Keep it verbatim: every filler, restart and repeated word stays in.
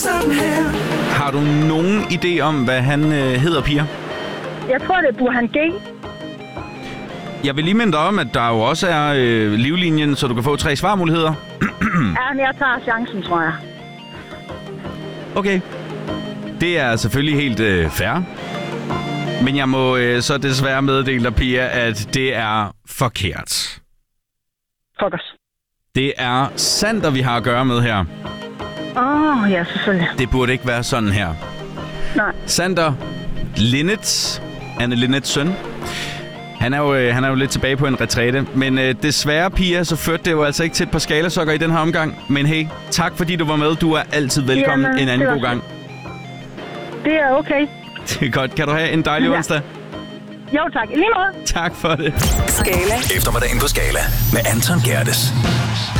Har du nogen idé om, hvad han øh, hedder, Pia? Jeg tror, det er Burhan G. Jeg vil lige minde dig om, at der jo også er øh, livlinjen, så du kan få tre svarmuligheder. Ja, men jeg tager chancen, tror jeg. Okay. Det er selvfølgelig helt øh, fair. Men jeg må øh, så desværre meddele dig, Pia, at det er forkert. Fuckers. Det er Sander, vi har at gøre med her. Åh, oh, ja, selvfølgelig. Det burde ikke være sådan her. Nej. Sander Linnet, Anne Linnets søn. Han er, jo, øh, han er jo lidt tilbage på en retræte. Men øh, desværre, Pia, så førte det jo altså ikke til et par skalasokker i den her omgang. Men hey, tak fordi du var med. Du er altid velkommen. Jamen, en anden god gang. Det er okay. Det er godt. Kan du have en dejlig ja. onsdag? Jo, tak. I lige måde. Tak for det. Skala. Eftermiddagen på Skala med Anton Gerdes.